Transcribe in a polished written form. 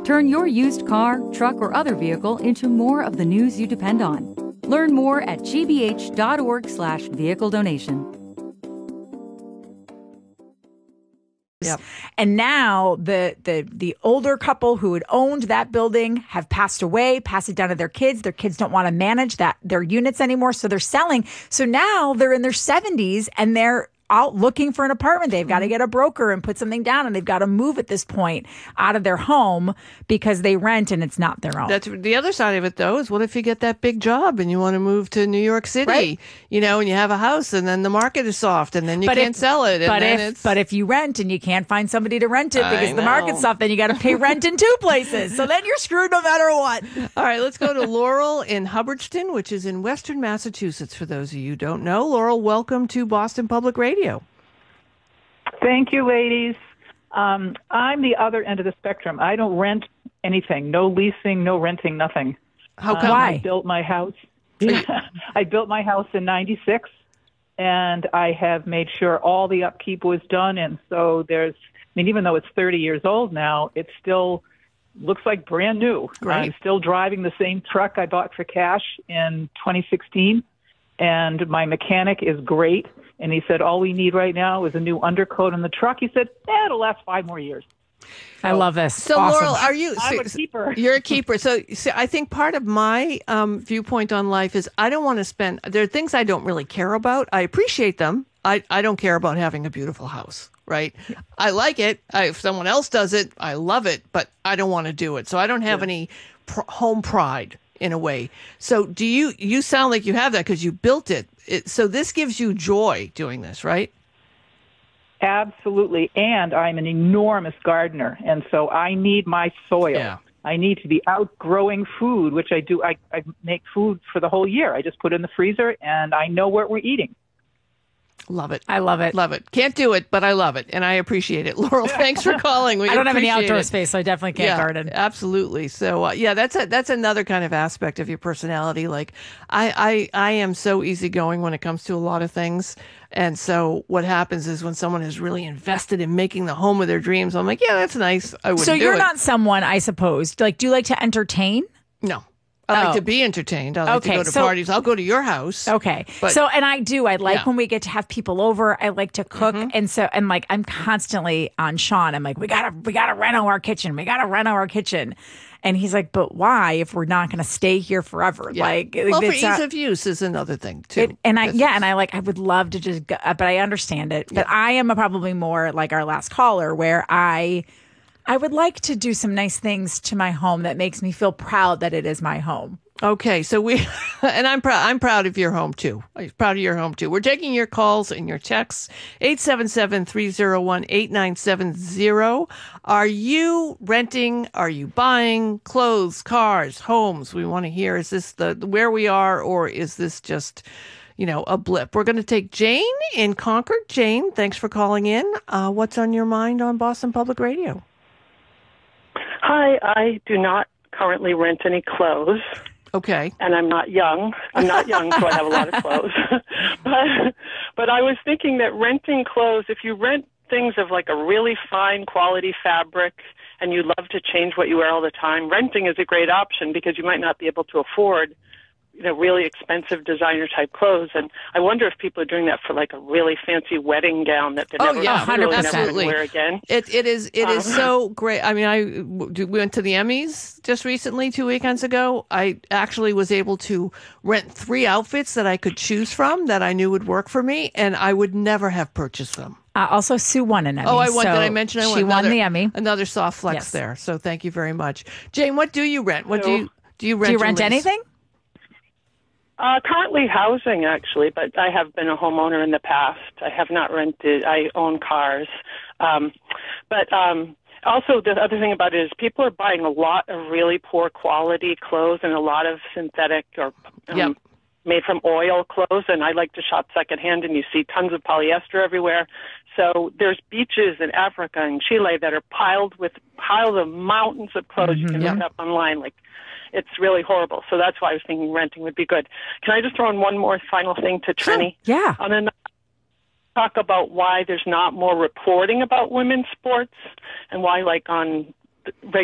Turn your used car, truck, or other vehicle into more of the news you depend on. Learn more at gbh.org/vehicle donation. Yep. And now the older couple who had owned that building have passed away, passed it down to their kids. Their kids don't want to manage their units anymore, so they're selling. So now they're in their 70s and they're out looking for an apartment. They've got to get a broker and put something down, and they've got to move at this point out of their home because they rent and it's not their own. That's the other side of it, though, is what if you get that big job and you want to move to New York City, right? And you have a house and then the market is soft and then you can't sell it. But if you rent and you can't find somebody to rent it because the market's soft, then you got to pay rent in two places. So then you're screwed no matter what. All right, let's go to Laurel in Hubbardston, which is in Western Massachusetts, for those of you who don't know. Laurel, welcome to Boston Public Radio. Thank you, ladies. I'm the other end of the spectrum. I don't rent anything. No leasing, no renting, nothing. How come? Why? I built my house. I built my house in '96, and I have made sure all the upkeep was done. And so even though it's 30 years old now, it still looks like brand new. Great. I'm still driving the same truck I bought for cash in 2016, and my mechanic is great. And he said, all we need right now is a new undercoat on the truck. He said, it'll last 5 more years. I love this. So, awesome. Laurel, I'm a keeper. You're a keeper. So I think part of my viewpoint on life is I don't want to spend, there are things I don't really care about. I appreciate them. I don't care about having a beautiful house, right? I like it. If someone else does it, I love it, but I don't want to do it. So I don't have any home pride in a way. So you sound like you have that because you built it. So this gives you joy doing this, right? Absolutely. And I'm an enormous gardener. And so I need my soil. Yeah. I need to be outgrowing food, which I do. I make food for the whole year. I just put it in the freezer and I know what we're eating. Love it. I love it. Love it. Can't do it, but I love it. And I appreciate it. Laurel, thanks for calling. I don't have any outdoor space, so I definitely can't garden. Absolutely. So, that's another kind of aspect of your personality. Like, I am so easygoing when it comes to a lot of things. And so what happens is when someone is really invested in making the home of their dreams, I'm like, yeah, that's nice. I would. So you're not someone, I suppose, do you like to entertain? No. I like to be entertained. I like to go to parties. I'll go to your house. Okay. And I like when we get to have people over. I like to cook. And I'm constantly on Sean. I'm like, we gotta reno our kitchen. We gotta reno our kitchen. And he's like, but why if we're not going to stay here forever? Yeah. For ease of use is another thing too. I would love to just go, but I understand it. But I am probably more like our last caller where I would like to do some nice things to my home that makes me feel proud that it is my home. Okay, so I'm proud of your home too. I'm proud of your home too. We're taking your calls and your texts. 877-301-8970. Are you renting? Are you buying clothes, cars, homes? We want to hear, is this where we are, or is this just, a blip? We're going to take Jane in Concord. Jane, thanks for calling in. What's on your mind on Boston Public Radio? Hi, I do not currently rent any clothes. Okay. And I'm not young. So I have a lot of clothes. but I was thinking that renting clothes, if you rent things of like a really fine quality fabric and you love to change what you wear all the time, renting is a great option because you might not be able to afford really expensive designer type clothes. And I wonder if people are doing that for like a really fancy wedding gown that they never wear again. It is so great. I mean, we went to the Emmys just recently, 2 weekends ago. I actually was able to rent 3 outfits that I could choose from that I knew would work for me, and I would never have purchased them. Also, Sue won an Emmy. Oh, I won. Did I mention I won? She won the Emmy. Another soft flex there. So thank you very much. Jane, what do you rent? What do you rent? Do you rent anything? Currently housing, actually, but I have been a homeowner in the past. I have not rented. I own cars. But also the other thing about it is people are buying a lot of really poor quality clothes and a lot of synthetic or made from oil clothes. And I like to shop secondhand, and you see tons of polyester everywhere. So there's beaches in Africa and Chile that are piled with of mountains of clothes you can look up online. It's really horrible. So that's why I was thinking renting would be good. Can I just throw in one more final thing to Trini? Sure. Yeah. And then talk about why there's not more reporting about women's sports and why, like on